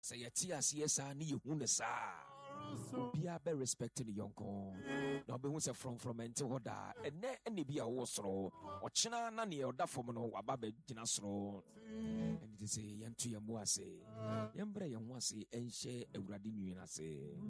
Say yeti asiesa ni yehu ne saa. Obia be respect ne yonko. Na be hu se from ente hoda. Ene ene bia wo soro. Ochina na ne oda fom no aba be gina soro. And it is yentu yemu ase. Yembre yemu ase enhye Awurade nwina ase.